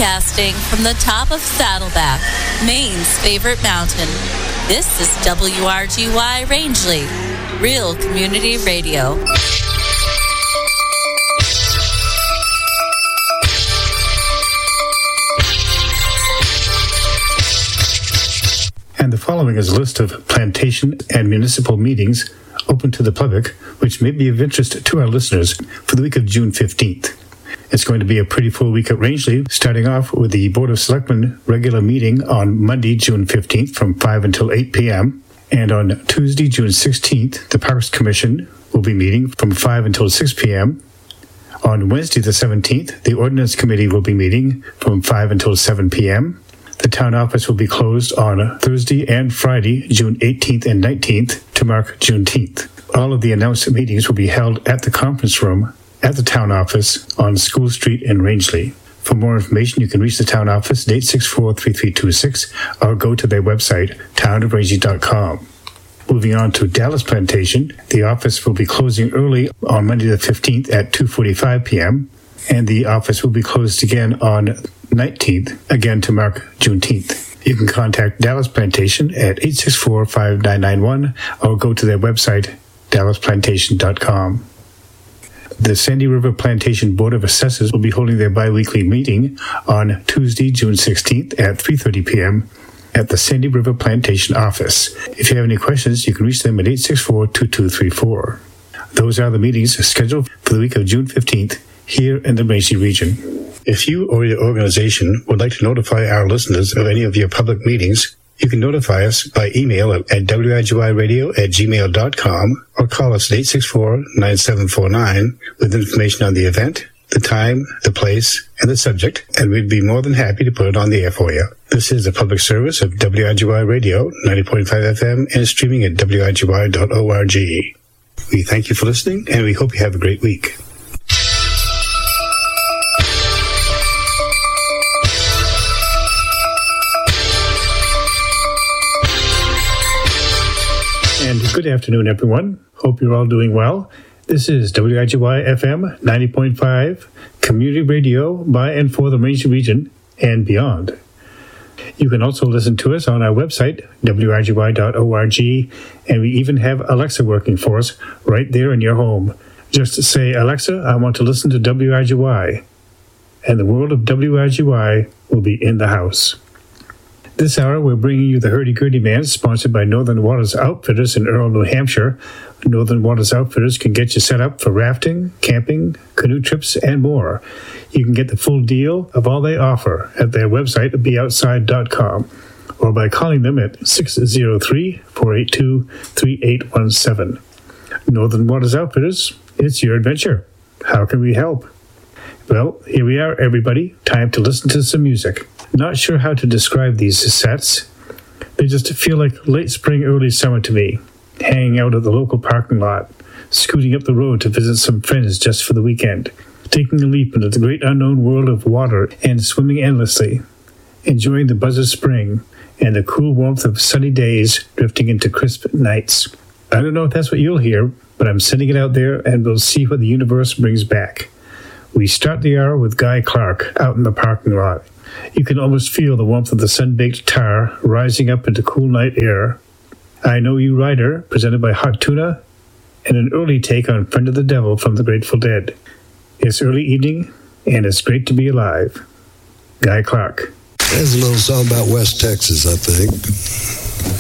Broadcasting from the top of Saddleback, Maine's favorite mountain. This is WRGY Rangeley, Real Community Radio. And the following is a list of plantation and municipal meetings open to the public, which may be of interest to our listeners for the week of June 15th. It's going to be a pretty full week at Rangeley, starting off with the Board of Selectmen regular meeting on Monday, June 15th from 5 until 8 p.m. And on Tuesday, June 16th, the Parks Commission will be meeting from 5 until 6 p.m. On Wednesday, the 17th, the Ordinance Committee will be meeting from 5 until 7 p.m. The town office will be closed on Thursday and Friday, June 18th and 19th, to mark Juneteenth. All of the announced meetings will be held at the conference room at the town office on School Street in Rangeley. For more information, you can reach the town office at 864-3326 or go to their website, townofrangeley.com. Moving on to Dallas Plantation, the office will be closing early on Monday the 15th at 2:45 p.m., and the office will be closed again on 19th, again to mark Juneteenth. You can contact Dallas Plantation at 864-5991 or go to their website, dallasplantation.com. The Sandy River Plantation Board of Assessors will be holding their bi-weekly meeting on Tuesday, June 16th at 3:30 p.m. at the Sandy River Plantation office. If you have any questions, you can reach them at 864-2234. Those are the meetings scheduled for the week of June 15th here in the Rangeley region. If you or your organization would like to notify our listeners of any of your public meetings, you can notify us by email at wrgyradio@gmail.com or call us at 864-9749 with information on the event, the time, the place, and the subject, and we'd be more than happy to put it on the air for you. This is a public service of WRGY Radio, 90.5 FM, and streaming at wrgy.org. We thank you for listening, and we hope you have a great week. And good afternoon, everyone. Hope you're all doing well. This is WRGY FM 90.5, community radio by and for the Rangeley region and beyond. You can also listen to us on our website, wrgy.org, and we even have Alexa working for us right there in your home. Just say, Alexa, I want to listen to WRGY, and the world of WRGY will be in the house. This hour, we're bringing you the Hurdy-Gurdy Man, sponsored by Northern Waters Outfitters in Earl, New Hampshire. Northern Waters Outfitters can get you set up for rafting, camping, canoe trips, and more. You can get the full deal of all they offer at their website, beoutside.com, or by calling them at 603-482-3817. Northern Waters Outfitters, it's your adventure. How can we help? Well, here we are, everybody. Time to listen to some music. Not sure how to describe these sets. They just feel like late spring, early summer to me. Hanging out at the local parking lot, scooting up the road to visit some friends just for the weekend, taking a leap into the great unknown world of water and swimming endlessly, enjoying the buzz of spring and the cool warmth of sunny days drifting into crisp nights. I don't know if that's what you'll hear, but I'm sending it out there and we'll see what the universe brings back. We start the hour with Guy Clark out in the parking lot. You can almost feel the warmth of the sun-baked tar rising up into cool night air. I Know You Rider, presented by Hot Tuna, and an early take on Friend of the Devil from the Grateful Dead. It's early evening, and it's great to be alive. Guy Clark. There's a little song about West Texas, I think.